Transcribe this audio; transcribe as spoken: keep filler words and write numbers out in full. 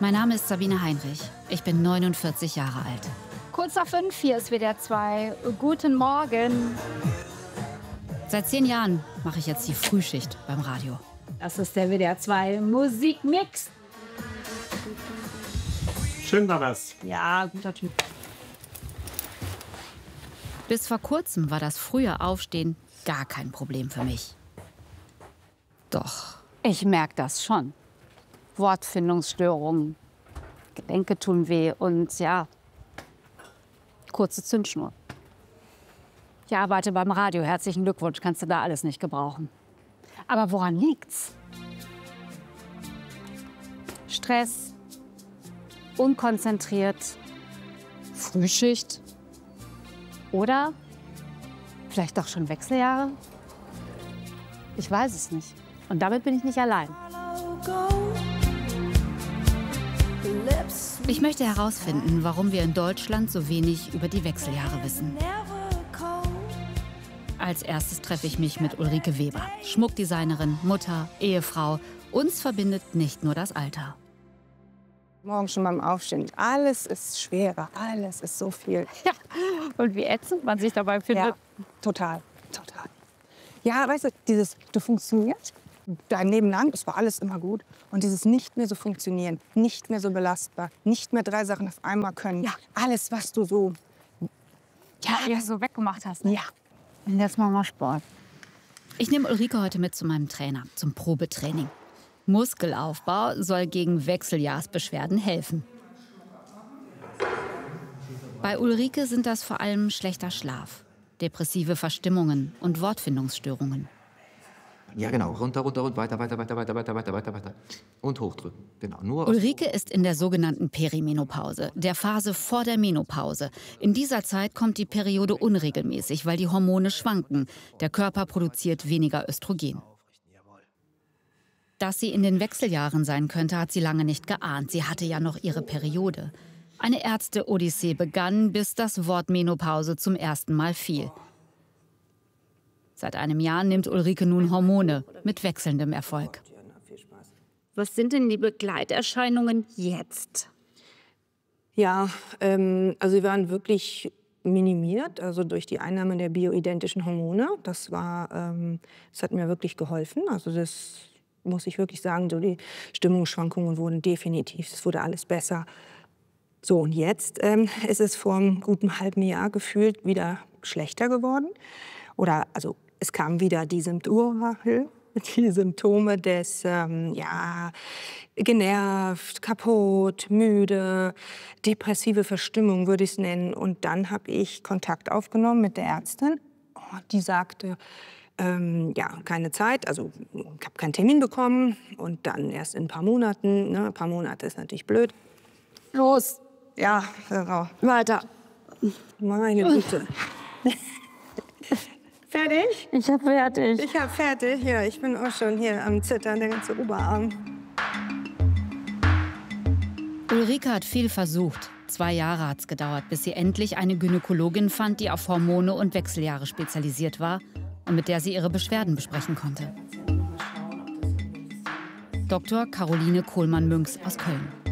Mein Name ist Sabine Heinrich. Ich bin neunundvierzig Jahre alt. Kurz nach fünf, hier ist W D R zwei. Guten Morgen. Seit zehn Jahren mache ich jetzt die Frühschicht beim Radio. Das ist der W D R zwei Musikmix. Schön war das. Ja, guter Typ. Bis vor kurzem war das frühe Aufstehen gar kein Problem für mich. Doch. Ich merke das schon. Wortfindungsstörungen, Gelenke tun weh und ja, kurze Zündschnur. Ich arbeite beim Radio. Herzlichen Glückwunsch, kannst du da alles nicht gebrauchen. Aber woran liegt's? Stress, unkonzentriert, Frühschicht oder vielleicht doch schon Wechseljahre? Ich weiß es nicht. Und damit bin ich nicht allein. Ich möchte herausfinden, warum wir in Deutschland so wenig über die Wechseljahre wissen. Als erstes treffe ich mich mit Ulrike Weber, Schmuckdesignerin, Mutter, Ehefrau. Uns verbindet nicht nur das Alter. Morgen schon beim Aufstehen. Alles ist schwerer, alles ist so viel. Ja. Und wie ätzend man sich dabei findet. Ja, total, total. Ja, weißt du, dieses, du funktionierst, dein Leben lang, das war alles immer gut. Und dieses nicht mehr so funktionieren, nicht mehr so belastbar, nicht mehr drei Sachen auf einmal können. Ja. Alles, was du so, Ja, ja, so weggemacht hast. Ne? ja. Und jetzt machen wir Sport. Ich nehme Ulrike heute mit zu meinem Trainer, zum Probetraining. Muskelaufbau soll gegen Wechseljahrsbeschwerden helfen. Bei Ulrike sind das vor allem schlechter Schlaf, depressive Verstimmungen und Wortfindungsstörungen. Ja, genau. Runter, runter, runter, weiter, weiter, weiter, weiter, weiter, weiter, weiter, weiter. Und hochdrücken. Genau. Nur Ulrike ist in der sogenannten Perimenopause, der Phase vor der Menopause. In dieser Zeit kommt die Periode unregelmäßig, weil die Hormone schwanken. Der Körper produziert weniger Östrogen. Dass sie in den Wechseljahren sein könnte, hat sie lange nicht geahnt. Sie hatte ja noch ihre Periode. Eine Ärzte-Odyssee begann, bis das Wort Menopause zum ersten Mal fiel. Seit einem Jahr nimmt Ulrike nun Hormone mit wechselndem Erfolg. Was sind denn die Begleiterscheinungen jetzt? Ja, ähm, also sie waren wirklich minimiert, also durch die Einnahme der bioidentischen Hormone. Das war, ähm, das hat mir wirklich geholfen. Also das muss ich wirklich sagen, so die Stimmungsschwankungen wurden definitiv, es wurde alles besser. So, und jetzt ähm, ist es vor einem guten halben Jahr gefühlt wieder schlechter geworden. Oder, also, es kamen wieder die Symptome, die Symptome des, ähm, ja, genervt, kaputt, müde, depressive Verstimmung, würde ich es nennen. Und dann habe ich Kontakt aufgenommen mit der Ärztin. Oh, die sagte, ähm, ja, keine Zeit, also ich habe keinen Termin bekommen. Und dann erst in ein paar Monaten, ne, ein paar Monate ist natürlich blöd. Los, Ja, genau. weiter. Meine Güte. Fertig? Ich hab fertig. Ich hab fertig. Ja, ich bin auch schon hier am Zittern, der ganze Oberarm. Ulrike hat viel versucht. Zwei Jahre hat es gedauert, bis sie endlich eine Gynäkologin fand, die auf Hormone und Wechseljahre spezialisiert war und mit der sie ihre Beschwerden besprechen konnte. Doktor Caroline Kohlmann-Münx aus Köln.